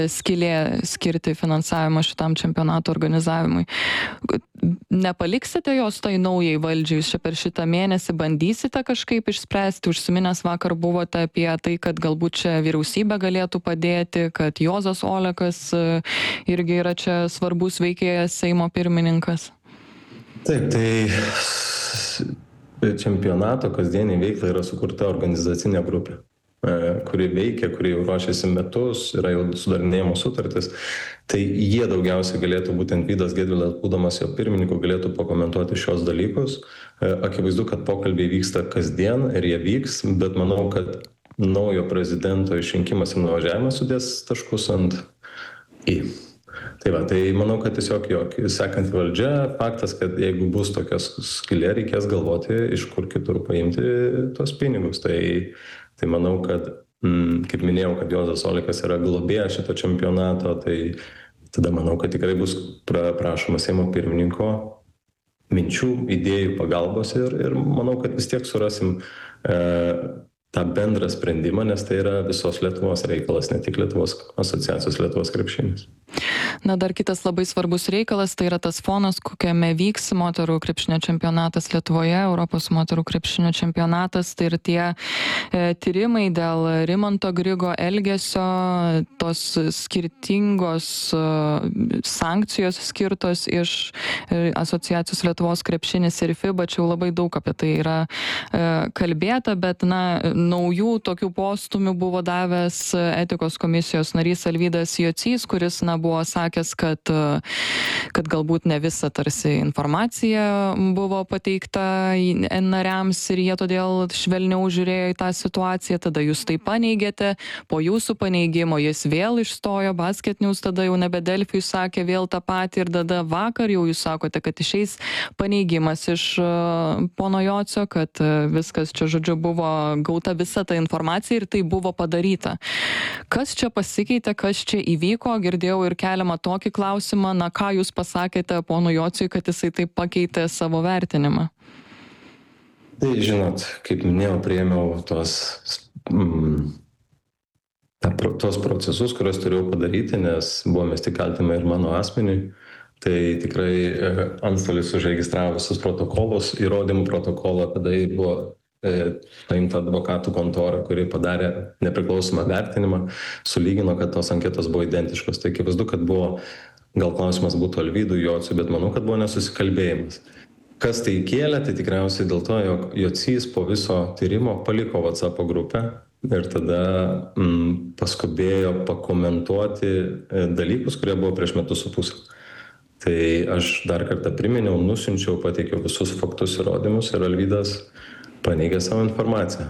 skylė skirti finansavimą šitam čempionato organizavimui. Nepaliksite jos tai naujai valdžiai, jūs čia per šitą mėnesį bandysite kažkaip išspręsti, užsiminęs vakar buvote apie tai, kad galbūt čia vyriausybė galėtų padėti, kad Juozas Olekas irgi yra čia svarbus veikėjas, Seimo pirmininkas. Taip, tai čempionato kasdienį veiklą yra sukurta organizacinė grupė, kuri veikia, kuri jau ruošiasi metus, yra jau sudarinėjimo sutartis, tai jie daugiausiai galėtų, būtent Vydas Gedvilas, būdamas jo pirmininku, galėtų pakomentuoti šios dalykus. Akivaizdu, kad pokalbiai vyksta kasdien ir jie vyks, bet manau, kad naujo prezidento išrinkimas ir nuvažiavimas sudės taškus ant į. Tai va, tai manau, kad tiesiog sekant valdžia, faktas, kad jeigu bus tokios skylė, reikės galvoti, iš kur kitur paimti tos pinigus. Tai manau, kad, kaip minėjau, kad Juozas Olekas yra globėjas šito čempionato, tai tada manau, kad tikrai bus prašoma Seimo pirmininko minčių, idėjų, pagalbos ir manau, kad vis tiek surasim tą bendrą sprendimą, nes tai yra visos Lietuvos reikalas, ne tik Lietuvos asociacijos Lietuvos krepšinis. Na, dar kitas labai svarbus reikalas, tai yra tas fonas, kokiame vyks moterų krepšinio čempionatas Lietuvoje, Europos moterų krepšinio čempionatas, tai ir tie tyrimai dėl Rimanto Grigo elgesio, tos skirtingos sankcijos skirtos iš asociacijos Lietuvos krepšinis ir FIBA, čia jau labai daug apie tai yra kalbėta, bet naujų tokių postumių buvo davęs etikos komisijos narys Alvydas Jocys, kuris buvo sakęs, kad galbūt ne visa tarsi informacija buvo pateikta nariams ir jie todėl švelniau žiūrėjo į tą situaciją, tada jūs tai paneigėte, po jūsų paneigimo jis vėl išstojo, Basket News tada jau nebe Delfi sakė vėl tą patį ir tada vakar jau jūs sakote, kad išeis paneigimas iš pono Jocio, kad viskas čia žodžiu buvo gauta visa ta informacija ir tai buvo padaryta. Kas čia pasikeitė, kas čia įvyko, girdėjau ir keliamą tokį klausimą, ką jūs pasakėte pono Jociui, kad jisai taip pakeitė savo vertinimą? Tai žinot, kaip minėjau, priėmiau tos procesus, kuriuos turėjau padaryti, nes buvo mesti kaltinimai ir mano asmeniui. Tai tikrai antstolis užregistravo visus protokolus, įrodymų protokolą, tada buvo paimta advokatų kontora, kuri padarė nepriklausomą vertinimą, sulygino, kad tos anketos buvo identiškos. Tai akivaizdu, kad buvo, gal klausimas būtų Alvydui Jociui, bet manau, kad buvo nesusikalbėjimas. Kas tai kėlė, tai tikriausiai dėl to, jog Jocys po viso tyrimo paliko WhatsApp grupę ir tada paskubėjo pakomentuoti dalykus, kurie buvo prieš metus su pusę. Tai aš dar kartą priminiau, nusiunčiau, pateikiau visus faktus įrodymus ir Alvydas paneigė savo informaciją.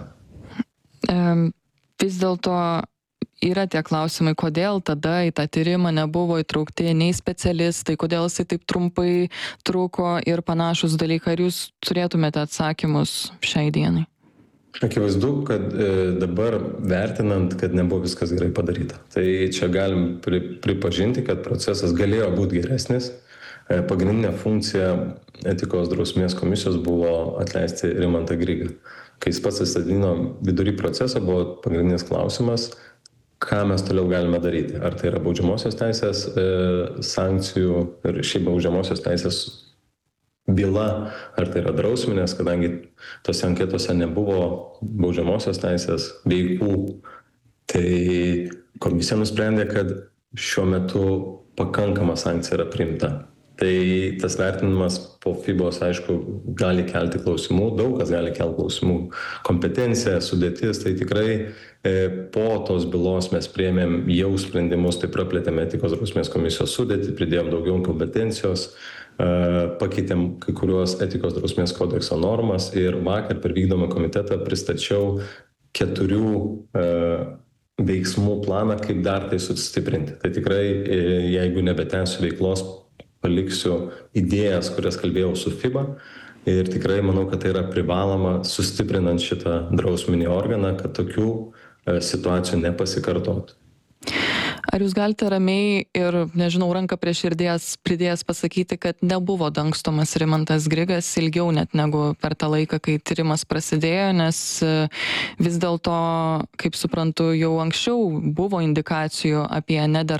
Vis dėlto yra tie klausimai, kodėl tada į tą tyrimą nebuvo įtraukti nei specialistai, kodėl jisai taip trumpai truko ir panašus dalykai. Ar jūs turėtumėte atsakymus šiai dienai? Akivaizdu, kad dabar vertinant, kad nebuvo viskas gerai padaryta. Tai čia galim pripažinti, kad procesas galėjo būti geresnis. Pagrindinė funkcija etikos drausmės komisijos buvo atleisti Rimantą Grigą. Kai jis pats atsistatydino vidury procesą, buvo pagrindinis klausimas, ką mes toliau galime daryti. Ar tai yra baudžiamosios teisės sankcijų ir šiaip baudžiamosios teisės byla, ar tai yra drausminės, kadangi tose anketose nebuvo baudžiamosios teisės veikų. Tai komisija nusprendė, kad šiuo metu pakankama sankcija yra priimta. Tai tas vertinimas po FIBOS, aišku, gali kelti klausimų, daug kas gali kelti klausimų. Kompetencija, sudėtis, tai tikrai po tos bylos mes priėmėm jau sprendimus, tai praplėtėme etikos drausmės komisijos sudėtį, pridėjom daugiau kompetencijos, pakeitėm kai kuriuos etikos drausmės kodekso normas ir vakar per vykdomą komitetą pristačiau 4 veiksmų planą, kaip dar tai sustiprinti. Tai tikrai, jeigu nebetęsiu veiklos, paliksiu idėjas, kurias kalbėjau su FIBA ir tikrai manau, kad tai yra privaloma sustiprinant šitą drausminį organą, kad tokių situacijų nepasikartotų. Ar jūs galite ramiai ir, nežinau, ranką prie širdies pridėjęs pasakyti, kad nebuvo dangstomas Rimantas Grigas ilgiau net negu per tą laiką, kai tyrimas prasidėjo, nes vis dėlto, kaip suprantu, jau anksčiau buvo indikacijų apie nederamą